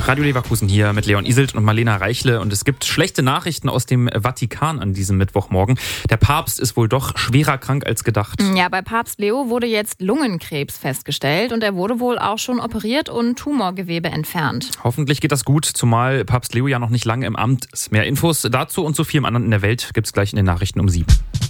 Radio Leverkusen hier mit Leon Iselt und Marlena Reichle. Und es gibt schlechte Nachrichten aus dem Vatikan an diesem Mittwochmorgen. Der Papst ist wohl doch schwerer krank als gedacht. Ja, bei Papst Leo wurde jetzt Lungenkrebs festgestellt und er wurde wohl auch schon operiert und Tumorgewebe entfernt. Hoffentlich geht das gut, zumal Papst Leo ja noch nicht lange im Amt ist. Mehr Infos dazu und so vielem anderen in der Welt gibt's gleich in den Nachrichten um 7.